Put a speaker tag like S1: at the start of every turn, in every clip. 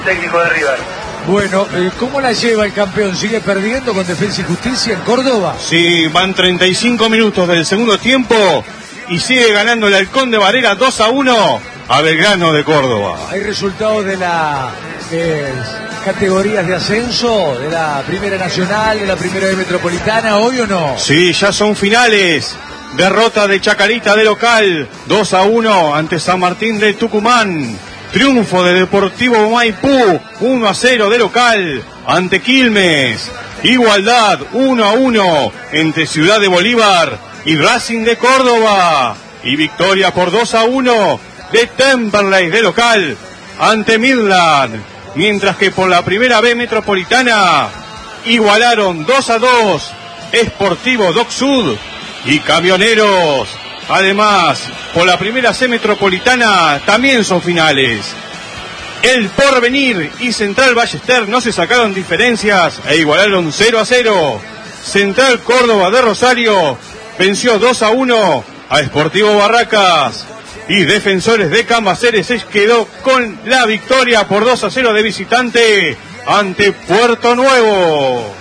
S1: técnico de River.
S2: Bueno, ¿cómo la lleva el campeón? ¿Sigue perdiendo con Defensa y Justicia en Córdoba?
S3: Sí, van 35 minutos del segundo tiempo y sigue ganando el Halcón de Varela 2-1 a Belgrano de Córdoba.
S2: ¿Hay resultados de las categorías de ascenso, de la Primera Nacional, de la Primera de Metropolitana, hoy o no?
S3: Sí, ya son finales. Derrota de Chacarita de local, 2-1 ante San Martín de Tucumán. Triunfo de Deportivo Maipú, 1-0 de local ante Quilmes. Igualdad, 1-1 entre Ciudad de Bolívar y Racing de Córdoba. Y victoria por 2-1 de Temperley de local ante Midland. Mientras que por la Primera B Metropolitana igualaron 2-2 Sportivo Doc Sud y Camioneros. Además, por la Primera C Metropolitana también son finales. El Porvenir y Central Ballester no se sacaron diferencias e igualaron 0-0. Central Córdoba de Rosario venció 2-1 a Sportivo Barracas. Y Defensores de Cambaceres se quedó con la victoria por 2-0 de visitante ante Puerto Nuevo.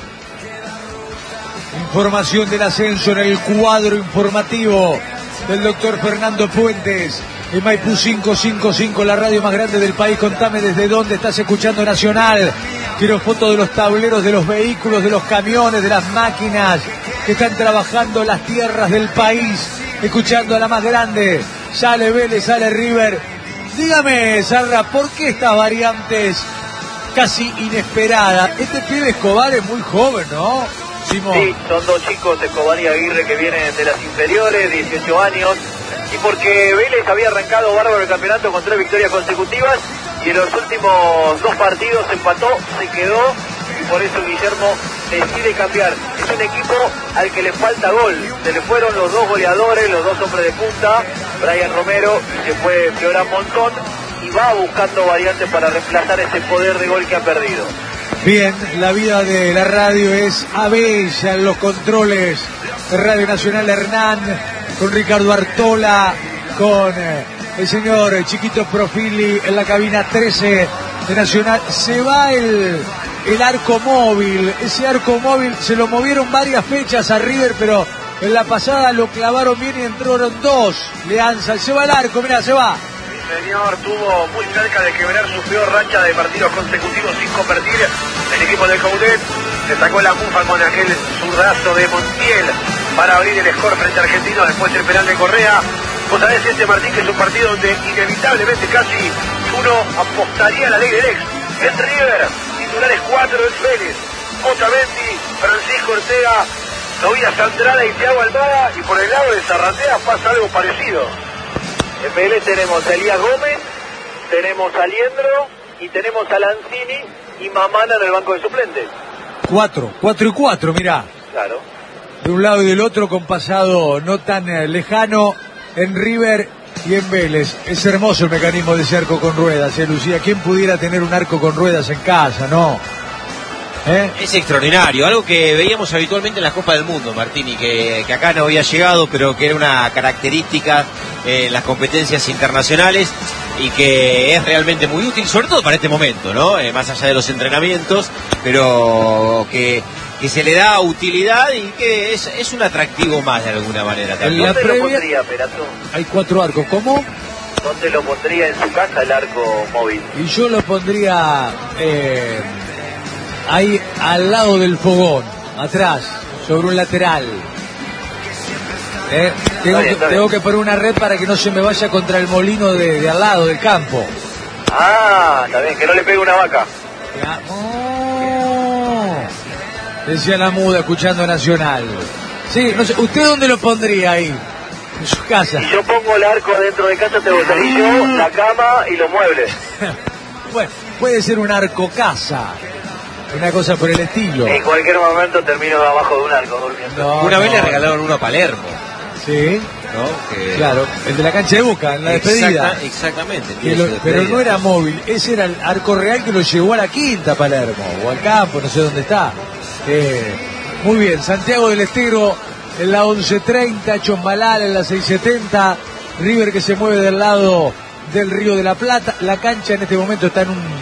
S2: Información del ascenso en el cuadro informativo del doctor Fernando Puentes en Maipú 555, la radio más grande del país. Contame desde dónde estás escuchando Nacional. Quiero fotos de los tableros, de los vehículos, de los camiones, de las máquinas que están trabajando las tierras del país, escuchando a la más grande. Sale Vélez, sale River. Dígame, Sarra, ¿por qué estas variantes casi inesperadas? Este pibe Escobar es muy joven, ¿no? Simón.
S1: Sí, son dos chicos, Escobar y Aguirre, que vienen de las inferiores, 18 años. Y porque Vélez había arrancado bárbaro el campeonato con 3 victorias consecutivas y en los últimos 2 partidos empató, se quedó, y por eso Guillermo decide cambiar. Es un equipo al que le falta gol. Se le fueron los 2 goleadores, los 2 hombres de punta, Brian Romero y se fue Florán Monzón, y va buscando variantes para reemplazar ese poder de gol que ha perdido.
S2: Bien, la vida de la radio es bella en los controles de Radio Nacional. Hernán, con Ricardo Artola, con el señor Chiquito Profili en la cabina 13 de Nacional. Se va el arco móvil. Ese arco móvil se lo movieron varias fechas a River, pero en la pasada lo clavaron bien y entraron 2. Leanza, se va el arco, mirá, se va.
S1: Señor, tuvo muy cerca de quebrar su peor racha de partidos consecutivos sin convertir. El equipo de Coudet se sacó la mufa con aquel zurdazo de Montiel para abrir el score frente a Argentino, después el penal de Correa. Vos sabés, Martín, que es un partido donde inevitablemente casi uno apostaría a la ley del ex. En River, titulares 4 del Vélez, Otamendi, Francisco Ortega, Tobias Andrada y Thiago Almada, y por el lado de Zarratea pasa algo parecido. En Vélez tenemos a Elías Gómez, tenemos a Liendro y tenemos a Lanzini y Mamana en el banco de suplentes.
S2: 4 y 4, mirá.
S1: Claro.
S2: De un lado y del otro, con pasado no tan lejano en River y en Vélez. Es hermoso el mecanismo de ese arco con ruedas, Lucía. ¿Quién pudiera tener un arco con ruedas en casa, no?
S4: Es extraordinario, algo que veíamos habitualmente en la Copa del Mundo, Martini, que acá no había llegado, pero que era una característica en las competencias internacionales y que es realmente muy útil, sobre todo para este momento, ¿no? Más allá de los entrenamientos, pero que se le da utilidad y que es un atractivo más de alguna manera también.
S1: ¿Dónde lo pondría, Perazo?
S2: Hay 4 arcos, ¿cómo?
S1: ¿Dónde lo pondría en su casa el arco móvil?
S2: Y yo lo pondría ahí al lado del fogón, atrás, sobre un lateral. Tengo que poner una red para que no se me vaya contra el molino de al lado del campo.
S1: Ah, está bien, que no le pegue una vaca.
S2: Decía la muda escuchando Nacional. Sí, no sé, ¿usted dónde lo pondría ahí? En su casa.
S1: Si yo pongo el arco dentro de casa, te botaría yo, la cama y los muebles.
S2: Bueno, puede ser un arco casa. Una cosa por el estilo.
S1: En cualquier momento termino abajo de un arco durmiendo.
S4: Una vez le regalaron uno a Palermo.
S2: Sí,
S4: ¿no?
S2: Claro, el de la cancha de Boca, en la despedida.
S4: Exactamente.
S2: Pero no era móvil, ese era el arco real que lo llevó a la quinta Palermo, o al campo, no sé dónde está. Muy bien, Santiago del Estero en la 11:30, Chosmalal en la 6:70, River que se mueve del lado del Río de la Plata. La cancha en este momento está en un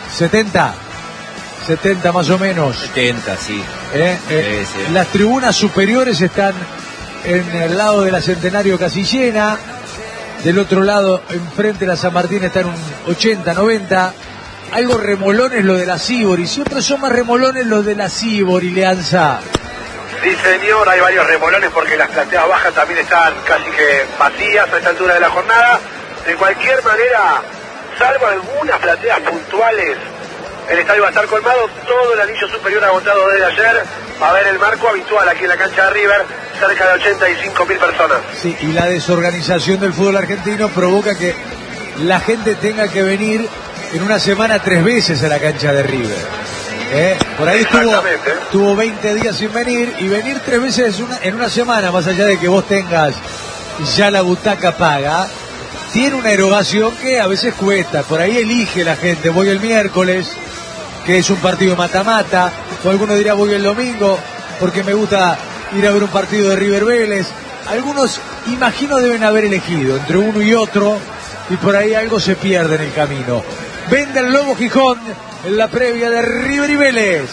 S2: 70 más o menos.
S4: 70, sí. Sí.
S2: Las tribunas superiores están en el lado de la Centenario casi llena. Del otro lado, enfrente de la San Martín, están un 80, 90. Algo remolones lo de la Sibori. Siempre son más remolones los de la Sibori, Leanza.
S1: Sí, señor, hay varios remolones porque las plateas bajas también están casi que vacías a esta altura de la jornada. De cualquier manera, salvo algunas plateas puntuales, el estadio va a estar colmado. Todo el anillo superior agotado desde ayer. Va a haber el marco habitual aquí en la cancha de River, cerca de 85.000 personas.
S2: Sí, y la desorganización del fútbol argentino provoca que la gente tenga que venir en una semana 3 veces a la cancha de River. Por ahí estuvo 20 días sin venir, y venir 3 veces en una semana, más allá de que vos tengas ya la butaca paga, tiene una erogación que a veces cuesta. Por ahí elige la gente, voy el miércoles, que es un partido mata-mata, o alguno dirá voy el domingo, porque me gusta ir a ver un partido de River Vélez. Algunos, imagino, deben haber elegido entre uno y otro, y por ahí algo se pierde en el camino. Vende el Lobo Gijón en la previa de River y Vélez.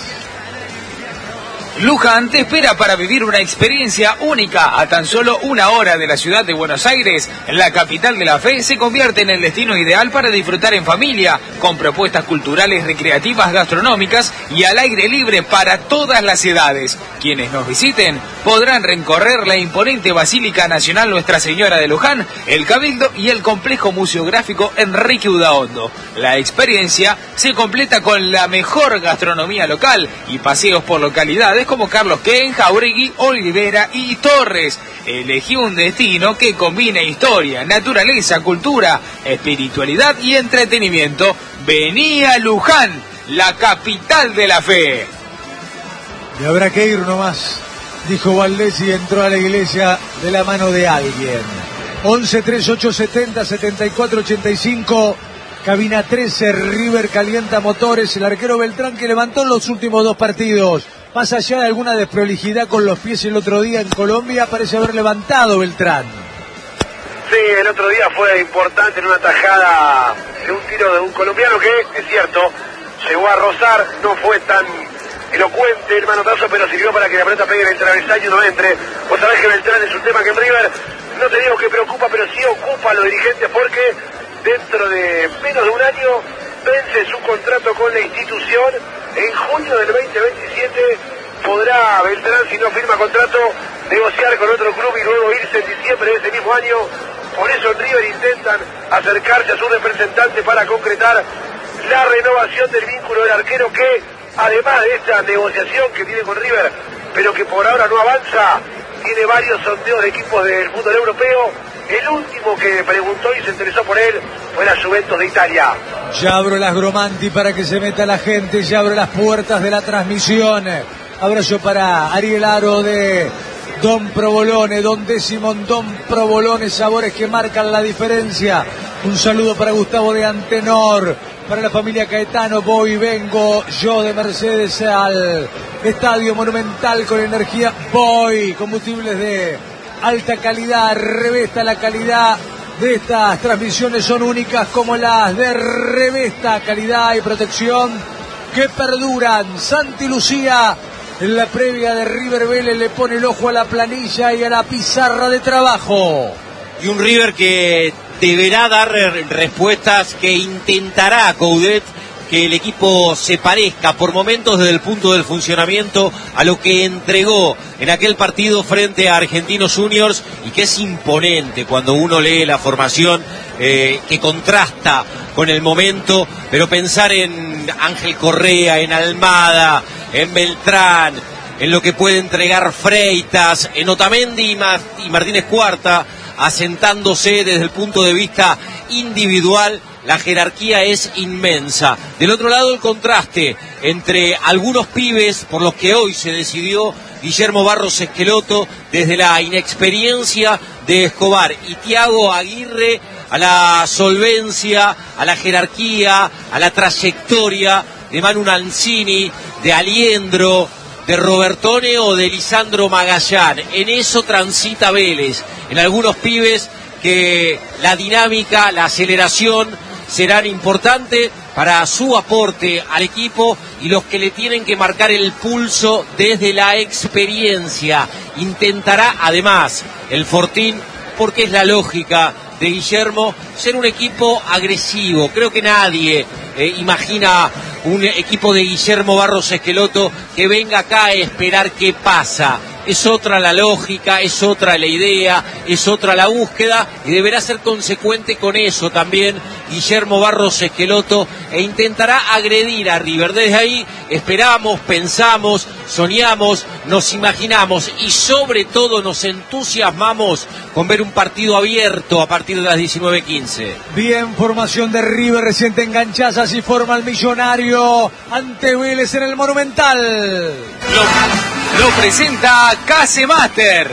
S5: Luján te espera para vivir una experiencia única. A tan solo 1 hora de la ciudad de Buenos Aires, la capital de la fe se convierte en el destino ideal para disfrutar en familia, con propuestas culturales, recreativas, gastronómicas y al aire libre para todas las edades. Quienes nos visiten podrán recorrer la imponente Basílica Nacional Nuestra Señora de Luján, el Cabildo y el complejo museográfico Enrique Udaondo. La experiencia se completa con la mejor gastronomía local y paseos por localidades como Carlos Quén, Jauregui, Olivera y Torres. Elegí un destino que combina historia, naturaleza, cultura, espiritualidad y entretenimiento. Vení a Luján, la capital de la fe.
S2: Y habrá que ir nomás, dijo Valdés, y entró a la iglesia de la mano de alguien. 11 3870 7485, cabina 13, River calienta motores. El arquero Beltrán, que levantó los últimos 2 partidos. Más allá de alguna desprolijidad con los pies el otro día en Colombia, parece haber levantado Beltrán.
S1: Sí, el otro día fue importante en una tajada de un tiro de un colombiano que, es cierto, llegó a rozar, no fue tan elocuente el manotazo, pero sirvió para que la pelota pegue en el travesaño y no entre. Vos sabés que Beltrán es un tema que en River, no te digo que preocupa, pero sí ocupa a los dirigentes, porque dentro de menos de un año vence su contrato con la institución. En junio del 2027 podrá Beltrán, si no firma contrato, negociar con otro club y luego irse en diciembre de ese mismo año. Por eso en River intentan acercarse a su representante para concretar la renovación del vínculo del arquero, que además de esta negociación que tiene con River, pero que por ahora no avanza, tiene varios sondeos de equipos del fútbol europeo. El último que preguntó y se interesó por él fue la Juventus de Italia.
S2: Ya abro las Gromanti para que se meta la gente, ya abro las puertas de la transmisión. Abrazo para Ariel Aro de Don Provolone, Don Décimon, Don Provolone, sabores que marcan la diferencia. Un saludo para Gustavo de Antenor, para la familia Caetano. Voy, vengo yo de Mercedes al Estadio Monumental con energía. Voy, combustibles de alta calidad, Revesta. La calidad de estas transmisiones son únicas como las de Revesta, calidad y protección que perduran. Santi Lucía en la previa de River Vélez le pone el ojo a la planilla y a la pizarra de trabajo.
S4: Y un River que deberá dar respuestas, que intentará Coudet que el equipo se parezca por momentos desde el punto del funcionamiento a lo que entregó en aquel partido frente a Argentinos Juniors, y que es imponente cuando uno lee la formación, que contrasta con el momento, pero pensar en Ángel Correa, en Almada, en Beltrán, en lo que puede entregar Freitas, en Otamendi y Martínez Cuarta, asentándose desde el punto de vista individual. La jerarquía es inmensa. Del otro lado, el contraste entre algunos pibes por los que hoy se decidió Guillermo Barros Esqueloto, desde la inexperiencia de Escobar, y Thiago Aguirre, a la solvencia, a la jerarquía, a la trayectoria de Manu Lanzini, de Aliendro, de Robertone o de Lisandro Magallán. En eso transita Vélez, en algunos pibes que la dinámica, la aceleración serán importantes, para su aporte al equipo y los que le tienen que marcar el pulso desde la experiencia. Intentará además el Fortín, porque es la lógica de Guillermo, ser un equipo agresivo. Creo que nadie imagina un equipo de Guillermo Barros Esqueloto que venga acá a esperar qué pasa. Es otra la lógica, es otra la idea, es otra la búsqueda, y deberá ser consecuente con eso también Guillermo Barros Esqueloto, e intentará agredir a River. Desde ahí esperamos, pensamos, soñamos, nos imaginamos y sobre todo nos entusiasmamos con ver un partido abierto a partir de las 19:15.
S2: Bien, formación de River, reciente enganchaza, así forma el Millonario ante Vélez en el Monumental.
S5: Lo presenta Casemaster.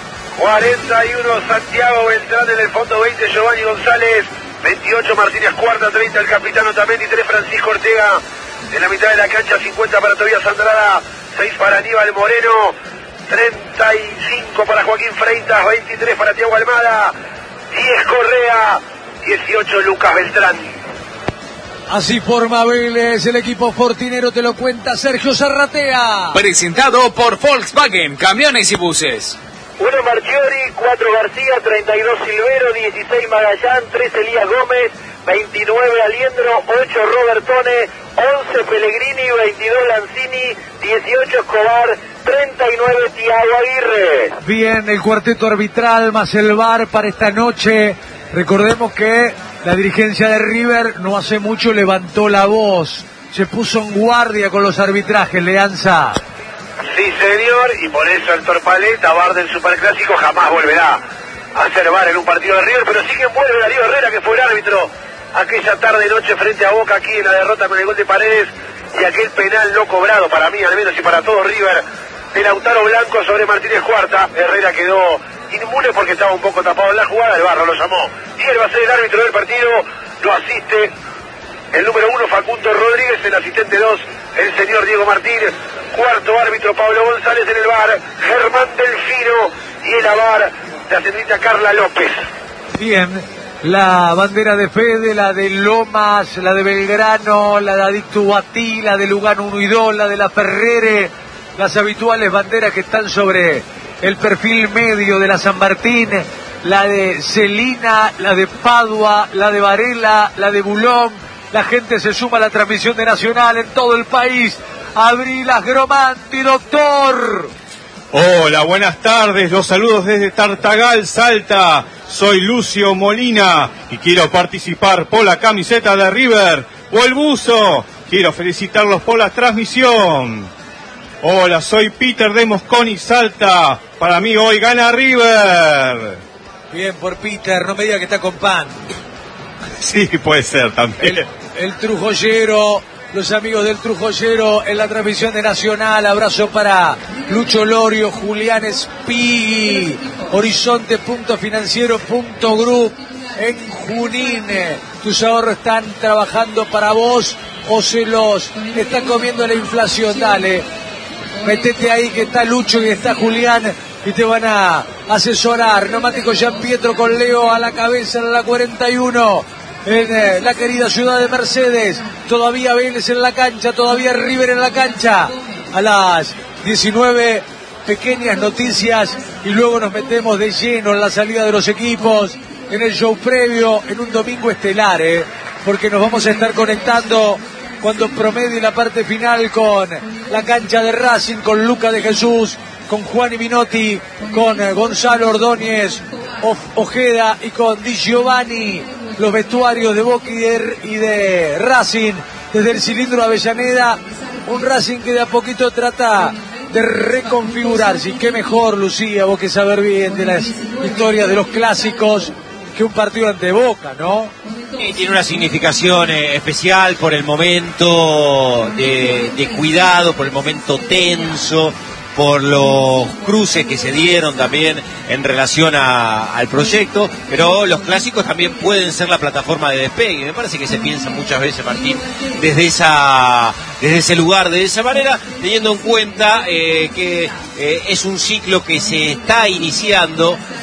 S1: 41 Santiago Beltrán, en el fondo 20 Giovanni González, 28 Martínez Cuarta, 30 el capitán Otamendi, 3 Francisco Ortega, en la mitad de la cancha 50 para Tobías Andrada, 6 para Aníbal Moreno, 35 para Joaquín Freitas, 23 para Thiago Almada, 10 Correa, 18 Lucas Beltrán.
S2: Así forma Vélez, el equipo fortinero, te lo cuenta Sergio Zarratea.
S5: Presentado por Volkswagen, camiones y buses.
S1: 1 Marchiori, 4 García, 32 Silvero, 16 Magallán, 3 Elías Gómez, 29 Aliendro, 8 Robertone, 11 Pellegrini, 22 Lanzini, 18 Escobar, 39 Thiago Aguirre.
S2: Bien, el cuarteto arbitral más el VAR para esta noche. Recordemos que la dirigencia de River no hace mucho levantó la voz, se puso en guardia con los arbitrajes, Leanza.
S1: Sí, señor, y por eso el Torpaleta, VAR del Superclásico, jamás volverá a ser VAR en un partido de River, pero sí que vuelve Darío Herrera, que fue el árbitro aquella tarde-noche frente a Boca aquí en la derrota con el gol de Paredes y aquel penal no cobrado, para mí al menos y para todo River, de Lautaro Blanco sobre Martínez Cuarta. Herrera quedó inmune porque estaba un poco tapado en la jugada, el Barro lo llamó y él va a ser el árbitro del partido. Lo asiste el número 1 Facundo Rodríguez, el asistente 2 el señor Diego Martínez, cuarto árbitro Pablo González, en el VAR Germán Delfino y en la VAR la señorita Carla López.
S2: Bien, la bandera de Fede, la de Lomas, la de Belgrano, la de Adicto Guatí, la de Lugano 1 y 2, la de la Ferrere, las habituales banderas que están sobre el perfil medio de la San Martín, la de Celina, la de Padua, la de Varela, la de Bulón. La gente se suma a la transmisión de Nacional en todo el país. Abril Asgromanti, doctor.
S3: Hola, buenas tardes, los saludos desde Tartagal, Salta. Soy Lucio Molina y quiero participar por la camiseta de River o el buzo. Quiero felicitarlos por la transmisión. Hola, soy Peter de Mosconi, Salta. Para mí hoy gana River.
S2: Bien por Peter, no me diga que está con pan.
S3: Sí, puede ser también.
S2: El Trujollero, los amigos del Trujollero en la transmisión de Nacional. Abrazo para Lucho Lorio, Julián Spigui, Horizonte.financiero.group en Junín. Tus ahorros están trabajando para vos o se los está comiendo la inflación. Dale, metete ahí que está Lucho y está Julián y te van a asesorar. Neumático Gian Pietro con Leo a la cabeza en la 41. En la querida ciudad de Mercedes, todavía Vélez en la cancha, todavía River en la cancha. A las 19, pequeñas noticias y luego nos metemos de lleno en la salida de los equipos, en el show previo, en un domingo estelar, porque nos vamos a estar conectando cuando promedie la parte final con la cancha de Racing, con Luca de Jesús, con Juan y Minotti, con Gonzalo Ordóñez, Ojeda y con Di Giovanni. Los vestuarios de Boca y de Racing, desde el cilindro de Avellaneda, un Racing que de a poquito trata de reconfigurarse. Y qué mejor, Lucía, vos que saber bien de las historias de los clásicos, que un partido ante Boca, ¿no?
S4: Tiene una significación especial por el momento de cuidado, por el momento tenso, por los cruces que se dieron también en relación al proyecto, pero los clásicos también pueden ser la plataforma de despegue. Me parece que se piensa muchas veces, Martín, desde ese lugar, de esa manera, teniendo en cuenta que es un ciclo que se está iniciando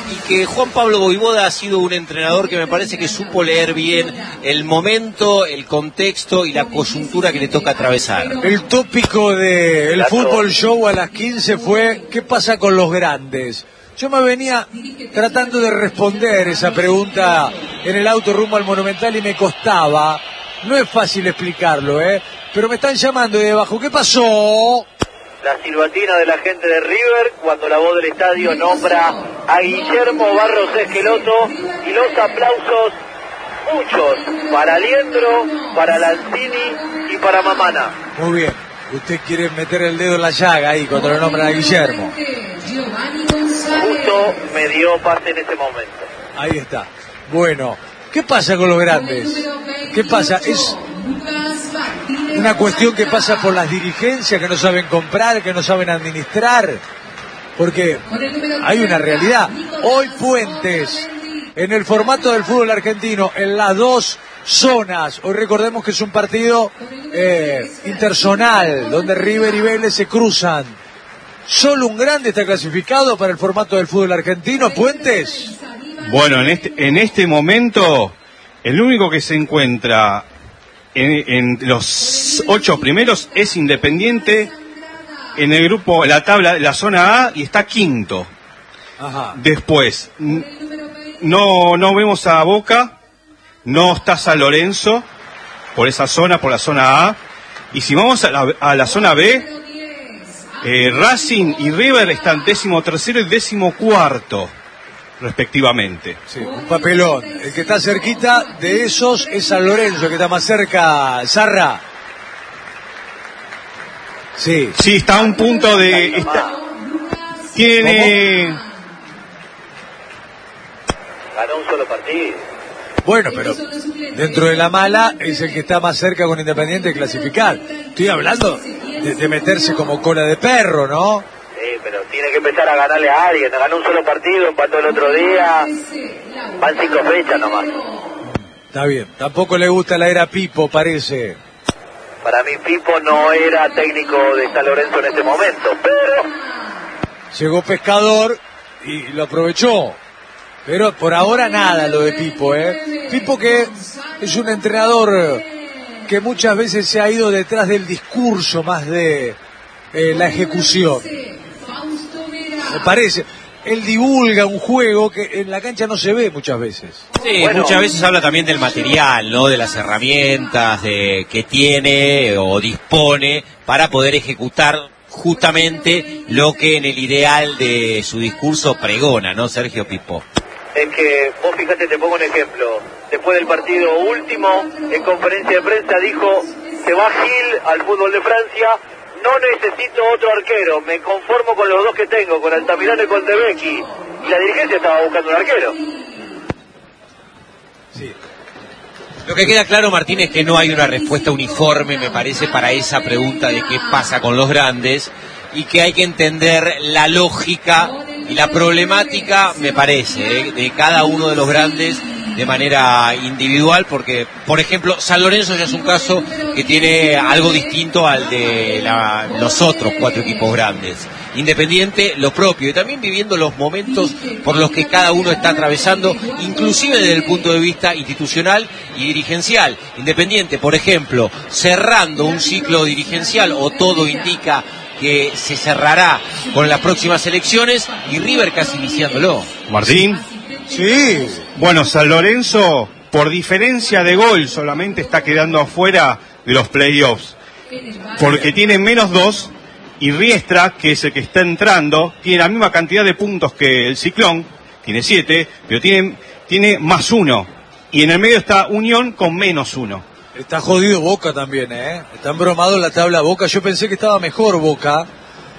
S4: y que Juan Pablo Vojvoda ha sido un entrenador que me parece que supo leer bien el momento, el contexto y la coyuntura que le toca atravesar.
S2: El tópico del Fútbol Show a las 15 fue ¿qué pasa con los grandes? Yo me venía tratando de responder esa pregunta en el auto rumbo al Monumental y me costaba. No es fácil explicarlo, pero me están llamando de abajo. ¿Qué pasó?
S1: La silbatina de la gente de River cuando la voz del estadio nombra a Guillermo Barros Esqueloto y los aplausos muchos para Liendro, para Lanzini y para Mamana.
S2: Muy bien, usted quiere meter el dedo en la llaga ahí cuando lo nombran a Guillermo.
S1: Justo me dio pase en ese momento.
S2: Ahí está. Bueno, ¿qué pasa con los grandes? ¿Qué pasa? Es una cuestión que pasa por las dirigencias que no saben comprar, que no saben administrar, porque hay una realidad. Hoy Puentes, en el formato del fútbol argentino, en las dos zonas, hoy recordemos que es un partido interzonal, donde River y Vélez se cruzan. ¿Solo un grande está clasificado para el formato del fútbol argentino, Puentes?
S3: Bueno, en este momento, el único que se encuentra en los 8 primeros es Independiente en el grupo, la tabla, la zona A, y está quinto.
S2: Ajá.
S3: Después, no vemos a Boca, no está San Lorenzo por esa zona, por la zona A. Y si vamos a la zona B, Racing y River están 13º y 14º. Respectivamente.
S2: Sí, un papelón. El que está cerquita de esos es San Lorenzo, el que está más cerca, Zarra. Sí.
S3: Sí, está a un punto de... tiene...
S1: Ganó un solo partido.
S2: Bueno, pero dentro de la mala es el que está más cerca con Independiente de clasificar. Estoy hablando de meterse como cola de perro, ¿no?
S1: Sí, pero tiene que empezar a ganarle a alguien. Ganó un solo partido, empató el otro día. Van 5 fechas nomás.
S2: Está bien. Tampoco le gusta la era Pipo, parece.
S1: Para mí Pipo no era técnico de San Lorenzo en este momento, pero...
S2: Llegó Pescador y lo aprovechó. Pero por ahora nada lo de Pipo, Pipo que es un entrenador que muchas veces se ha ido detrás del discurso más de la ejecución. Me parece. Él divulga un juego que en la cancha no se ve muchas veces.
S4: Sí, bueno, muchas veces habla también del material, ¿no? De las herramientas que tiene o dispone para poder ejecutar justamente lo que en el ideal de su discurso pregona, ¿no, Sergio Pipo?
S1: Es que, vos fíjate, te pongo un ejemplo. Después del partido último, en conferencia de prensa dijo, se va Gil al fútbol de Francia, no necesito otro arquero, me conformo con los dos que tengo, con Altamirano y con Tebecki. Y la dirigencia estaba buscando un arquero.
S2: Sí.
S4: Lo que queda claro, Martín, es que no hay una respuesta uniforme, me parece, para esa pregunta de qué pasa con los grandes, y que hay que entender la lógica y la problemática, me parece, de cada uno de los grandes de manera individual, porque, por ejemplo, San Lorenzo ya es un caso que tiene algo distinto al de los otros 4 equipos grandes. Independiente, lo propio, y también viviendo los momentos por los que cada uno está atravesando, inclusive desde el punto de vista institucional y dirigencial. Independiente, por ejemplo, cerrando un ciclo dirigencial, o todo indica que se cerrará con las próximas elecciones, y River casi iniciándolo.
S3: Martín.
S2: Sí.
S3: Bueno, San Lorenzo, por diferencia de gol, solamente está quedando afuera de los playoffs, porque tiene -2, y Riestra, que es el que está entrando, tiene la misma cantidad de puntos que el Ciclón, tiene 7, pero tiene +1, y en el medio está Unión con -1.
S2: Está jodido Boca también, Está embromado en la tabla Boca. Yo pensé que estaba mejor Boca,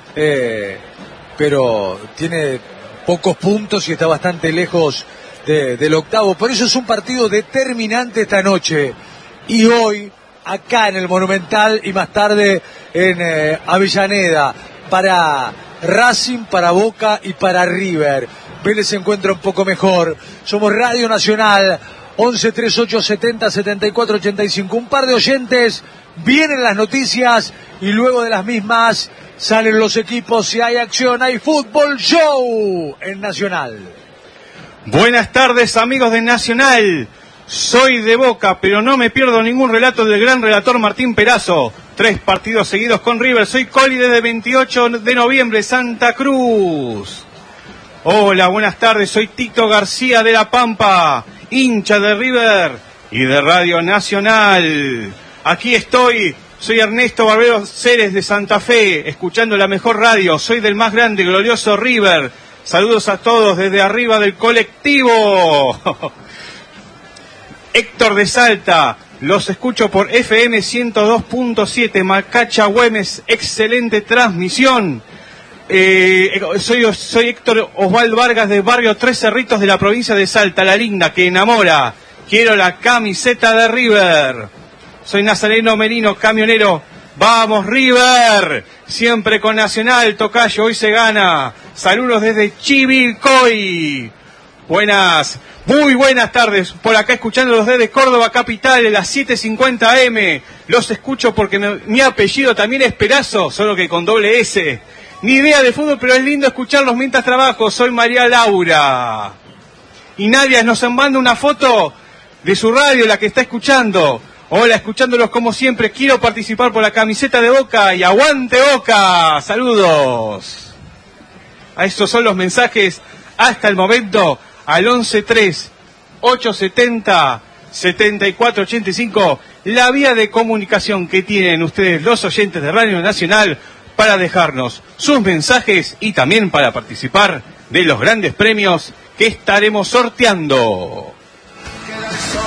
S2: pero tiene pocos puntos y está bastante lejos del octavo. Por eso es un partido determinante esta noche. Y hoy, acá en el Monumental, y más tarde en Avellaneda, para Racing, para Boca y para River. Vélez se encuentra un poco mejor. Somos Radio Nacional, 11 38 70 74 85. Un par de oyentes, vienen las noticias y luego de las mismas salen los equipos. Si hay acción, hay Fútbol Show en Nacional.
S3: Buenas tardes, amigos de Nacional. Soy de Boca, pero no me pierdo ningún relato del gran relator Martín Perazo. 3 partidos seguidos con River. Soy Coli desde 28 de noviembre, Santa Cruz. Hola, buenas tardes. Soy Tito García de La Pampa, hincha de River y de Radio Nacional. Aquí estoy. Soy Ernesto Barbero Ceres de Santa Fe, escuchando la mejor radio. Soy del más grande, glorioso River. Saludos a todos desde arriba del colectivo. Héctor de Salta, los escucho por FM 102.7, Macacha Güemes, excelente transmisión. Soy Héctor Osvaldo Vargas de Barrio Tres Cerritos de la provincia de Salta, La Linda, que enamora. Quiero la camiseta de River. Soy Nazareno Merino, camionero. ¡Vamos, River! Siempre con Nacional, tocayo, hoy se gana. Saludos desde Chivilcoy. Muy buenas tardes. Por acá escuchándolos desde Córdoba Capital, a las 7:50 AM. Los escucho porque mi apellido también es Perazo, solo que con doble S. Ni idea de fútbol, pero es lindo escucharlos mientras trabajo. Soy María Laura. Y Nadia nos manda una foto de su radio, la que está escuchando. Hola, escuchándolos como siempre, quiero participar por la camiseta de Boca y ¡aguante Boca! ¡Saludos! A estos son los mensajes hasta el momento al 11-3-870-7485, la vía de comunicación que tienen ustedes los oyentes de Radio Nacional para dejarnos sus mensajes y también para participar de los grandes premios que estaremos sorteando.